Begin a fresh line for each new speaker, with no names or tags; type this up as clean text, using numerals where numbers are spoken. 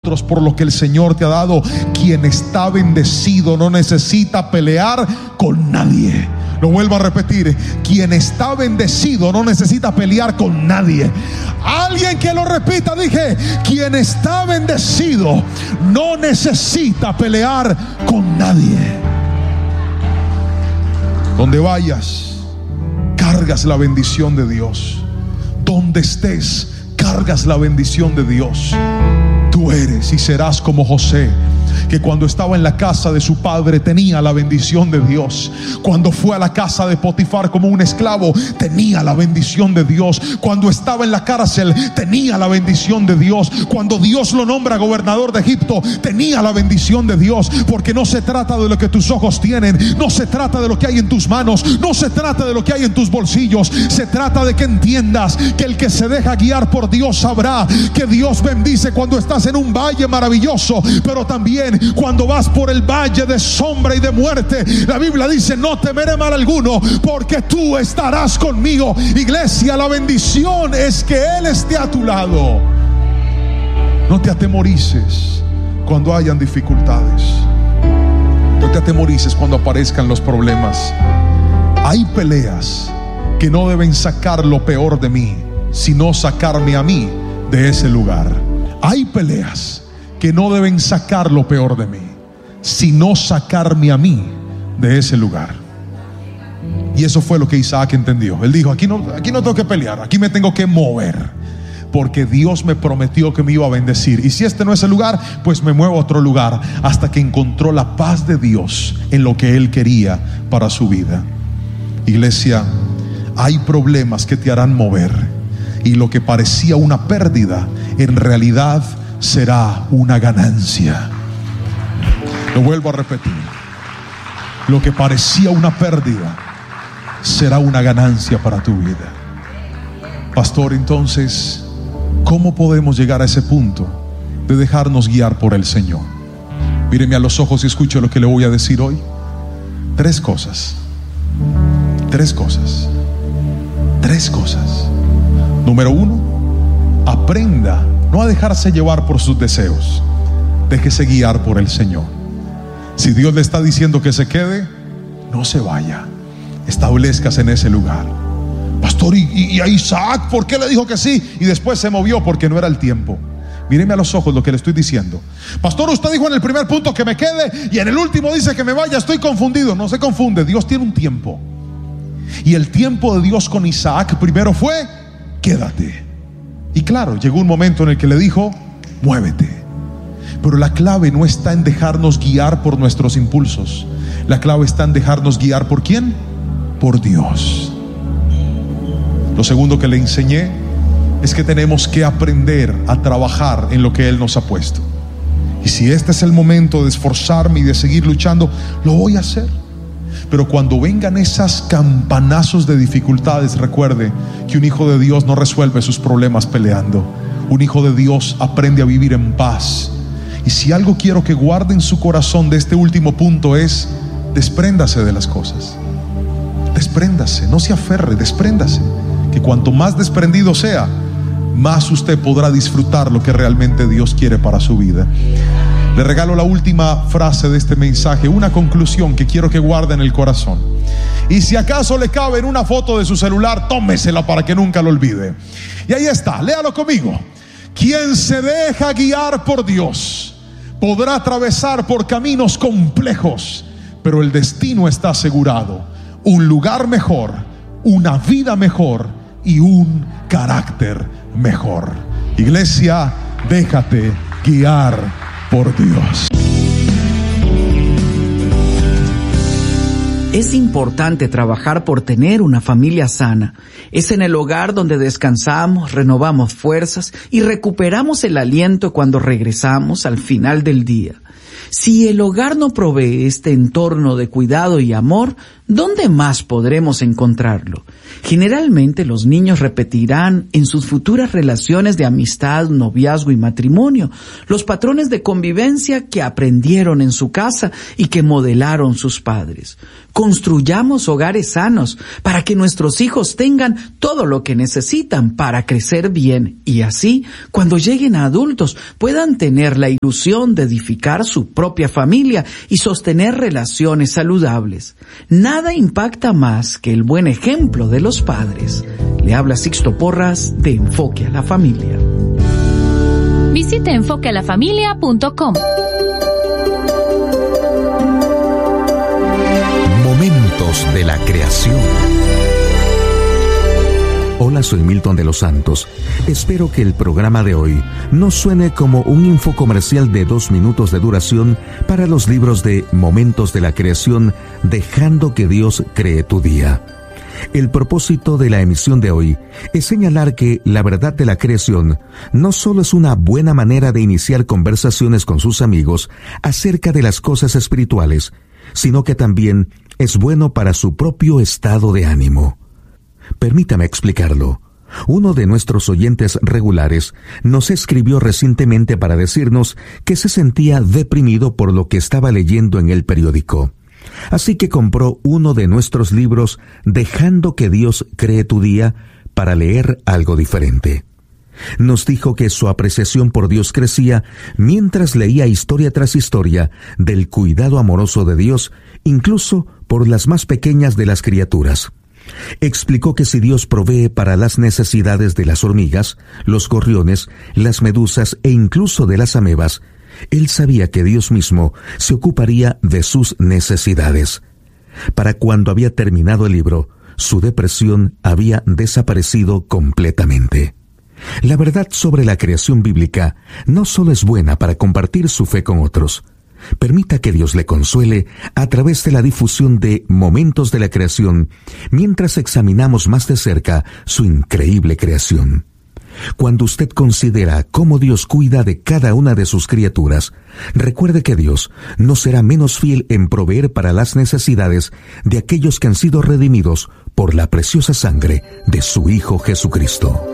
otros por lo que el Señor te ha dado. Quien está bendecido no necesita pelear con nadie. Lo vuelvo a repetir: quien está bendecido no necesita pelear con nadie. Alguien que lo repita. Dije: quien está bendecido no necesita pelear con nadie. Donde vayas, cargas la bendición de Dios. Donde estés, cargas la bendición de Dios. Tú eres y serás como José, que cuando estaba en la casa de su padre tenía la bendición de Dios. Cuando fue a la casa de Potifar como un esclavo, tenía la bendición de Dios. Cuando estaba en la cárcel, tenía la bendición de Dios. Cuando Dios lo nombra gobernador de Egipto, tenía la bendición de Dios. Porque no se trata de lo que tus ojos tienen, no se trata de lo que hay en tus manos, no se trata de lo que hay en tus bolsillos. Se trata de que entiendas que el que se deja guiar por Dios sabrá que Dios bendice cuando estás en un valle maravilloso, pero también cuando vas por el valle de sombra y de muerte. La Biblia dice: no temeré mal alguno, porque tú estarás conmigo. Iglesia, la bendición es que Él esté a tu lado. No te atemorices cuando hayan dificultades. No te atemorices cuando aparezcan los problemas. Hay peleas que no deben sacar lo peor de mí, sino sacarme a mí de ese lugar. Hay peleas que no deben sacar lo peor de mí, sino sacarme a mí de ese lugar. Y eso fue lo que Isaac entendió. Él dijo: aquí no tengo que pelear, aquí me tengo que mover, porque Dios me prometió que me iba a bendecir. Y si este no es el lugar, pues me muevo a otro lugar, hasta que encontró la paz de Dios en lo que él quería para su vida. Iglesia, hay problemas que te harán mover, y lo que parecía una pérdida en realidad será una ganancia. Lo vuelvo a repetir: lo que parecía una pérdida será una ganancia para tu vida. Pastor, entonces, ¿cómo podemos llegar a ese punto de dejarnos guiar por el Señor? Míreme a los ojos y escuche lo que le voy a decir hoy. Tres cosas. Número uno: aprenda no a dejarse llevar por sus deseos. Déjese guiar por el Señor. Si Dios le está diciendo que se quede, no se vaya. Establezcase en ese lugar. Pastor, ¿y a Isaac por qué le dijo que sí y después se movió? Porque no era el tiempo. Míreme a los ojos lo que le estoy diciendo. Pastor, usted dijo en el primer punto que me quede y en el último dice que me vaya. Estoy confundido. No se confunde. Dios tiene un tiempo. Y el tiempo de Dios con Isaac primero fue: quédate. Y claro, llegó un momento en el que le dijo: muévete. Pero la clave no está en dejarnos guiar por nuestros impulsos. La clave está en dejarnos guiar ¿por quién? Por Dios. Lo segundo que le enseñé es que tenemos que aprender a trabajar en lo que Él nos ha puesto. Y si este es el momento de esforzarme y de seguir luchando, lo voy a hacer. Pero cuando vengan esas campanazos de dificultades, recuerde que un hijo de Dios no resuelve sus problemas peleando. Un hijo de Dios aprende a vivir en paz. Y si algo quiero que guarde en su corazón de este último punto es: despréndase de las cosas. Despréndase, no se aferre, despréndase. Que cuanto más desprendido sea, más usted podrá disfrutar lo que realmente Dios quiere para su vida. Le regalo la última frase de este mensaje, una conclusión que quiero que guarde en el corazón. Y si acaso le cabe en una foto de su celular, tómesela para que nunca lo olvide. Y ahí está, léalo conmigo. Quien se deja guiar por Dios podrá atravesar por caminos complejos, pero el destino está asegurado: un lugar mejor, una vida mejor y un carácter mejor. Iglesia, déjate guiar por Dios.
Es importante trabajar por tener una familia sana. Es en el hogar donde descansamos, renovamos fuerzas y recuperamos el aliento cuando regresamos al final del día. Si el hogar no provee este entorno de cuidado y amor, ¿Dónde más podremos encontrarlo? Generalmente los niños repetirán en sus futuras relaciones de amistad, noviazgo y matrimonio los patrones de convivencia que aprendieron en su casa y que modelaron sus padres. Construyamos hogares sanos para que nuestros hijos tengan todo lo que necesitan para crecer bien y así, cuando lleguen a adultos, puedan tener la ilusión de edificar su propia familia y sostener relaciones saludables. Nada impacta más que el buen ejemplo de los padres. Le habla Sixto Porras de Enfoque a la Familia.
Visite enfoquealafamilia.com.
Momentos de la creación. Hola, soy Milton de los Santos. Espero que el programa de hoy no suene como un infocomercial de 2 minutos de duración para los libros de Momentos de la Creación, Dejando que Dios cree tu día. El propósito de la emisión de hoy es señalar que la verdad de la creación no solo es una buena manera de iniciar conversaciones con sus amigos acerca de las cosas espirituales, sino que también es bueno para su propio estado de ánimo. Permítame explicarlo. Uno de nuestros oyentes regulares nos escribió recientemente para decirnos que se sentía deprimido por lo que estaba leyendo en el periódico. Así que compró uno de nuestros libros, Dejando que Dios cree tu día, para leer algo diferente. Nos dijo que su apreciación por Dios crecía mientras leía historia tras historia del cuidado amoroso de Dios, incluso por las más pequeñas de las criaturas. Explicó que si Dios provee para las necesidades de las hormigas, los gorriones, las medusas e incluso de las amebas, él sabía que Dios mismo se ocuparía de sus necesidades. Para cuando había terminado el libro, su depresión había desaparecido completamente. La verdad sobre la creación bíblica no solo es buena para compartir su fe con otros. Permita que Dios le consuele a través de la difusión de Momentos de la Creación mientras examinamos más de cerca su increíble creación. Cuando usted considera cómo Dios cuida de cada una de sus criaturas, recuerde que Dios no será menos fiel en proveer para las necesidades de aquellos que han sido redimidos por la preciosa sangre de su Hijo Jesucristo.